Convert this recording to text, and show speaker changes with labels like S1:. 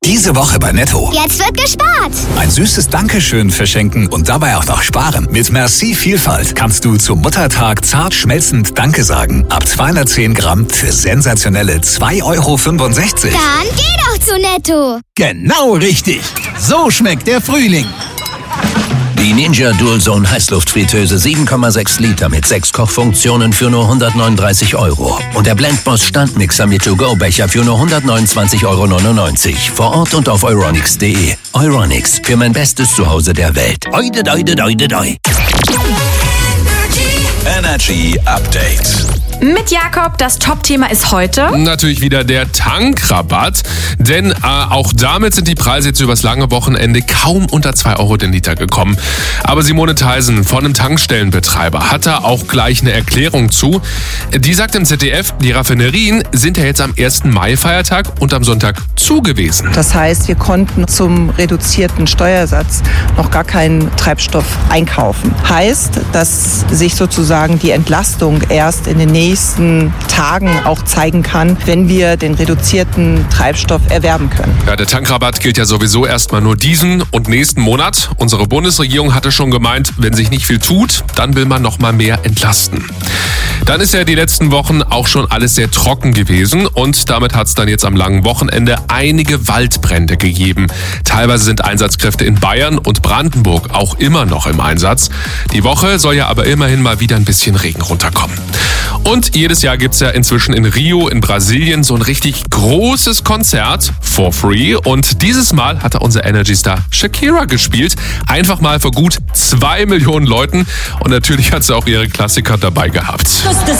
S1: Diese Woche bei Netto.
S2: Jetzt wird gespart.
S1: Ein süßes Dankeschön verschenken und dabei auch noch sparen. Mit Merci Vielfalt kannst du zum Muttertag zart schmelzend Danke sagen. Ab 210 Gramm für sensationelle 2,65 €.
S2: Dann geh doch zu Netto.
S3: Genau richtig. So schmeckt der Frühling.
S4: Die Ninja Dualzone Heißluftfritteuse 7,6 Liter mit 6 Kochfunktionen für nur 139 €. Und der Blendboss Standmixer mit To-Go-Becher für nur 129,99 € vor Ort und auf euronics.de. Euronics, für mein bestes Zuhause der Welt. Oide, oide, oide, oide.
S1: Energy Update.
S5: Mit Jakob, das Top-Thema ist heute
S6: natürlich wieder der Tankrabatt, denn auch damit sind die Preise jetzt übers lange Wochenende kaum unter 2 € den Liter gekommen. Aber Simone Theisen von einem Tankstellenbetreiber hat da auch gleich eine Erklärung zu. Die sagt im ZDF, die Raffinerien sind ja jetzt am 1. Mai-Feiertag und am Sonntag zu gewesen.
S7: Das heißt, wir konnten zum reduzierten Steuersatz noch gar keinen Treibstoff einkaufen. Heißt, dass sich sozusagen die Entlastung erst in den nächsten Tagen auch zeigen kann, wenn wir den reduzierten Treibstoff erwerben können.
S6: Ja, der Tankrabatt gilt ja sowieso erstmal nur diesen und nächsten Monat. Unsere Bundesregierung hatte schon gemeint, wenn sich nicht viel tut, dann will man noch mal mehr entlasten. Dann ist ja die letzten Wochen auch schon alles sehr trocken gewesen und damit hat es dann jetzt am langen Wochenende einige Waldbrände gegeben. Teilweise sind Einsatzkräfte in Bayern und Brandenburg auch immer noch im Einsatz. Die Woche soll ja aber immerhin mal wieder ein bisschen Regen runterkommen. Und jedes Jahr gibt's ja inzwischen in Rio in Brasilien so ein richtig großes Konzert for free. Und dieses Mal hatte unser Energy-Star Shakira gespielt. Einfach mal vor gut 2 Millionen Leuten. Und natürlich hat sie auch ihre Klassiker dabei gehabt.